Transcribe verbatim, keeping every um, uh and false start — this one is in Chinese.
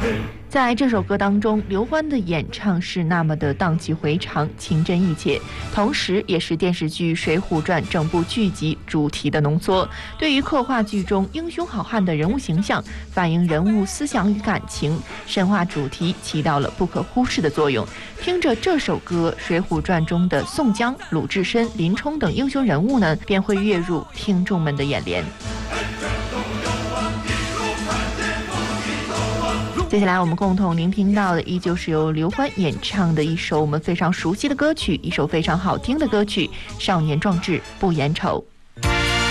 在这首歌当中，刘欢的演唱是那么的荡气回肠、情真意切，同时也是电视剧《水浒传》整部剧集主题的浓缩。对于刻画剧中英雄好汉的人物形象，反映人物思想与感情，神话主题起到了不可忽视的作用。听着这首歌，《水浒传》中的宋江、鲁智深、林冲等英雄人物呢，便会跃入听众们的眼帘。接下来我们共同聆听到的依旧是由刘欢演唱的一首我们非常熟悉的歌曲，一首非常好听的歌曲《少年壮志不言愁》。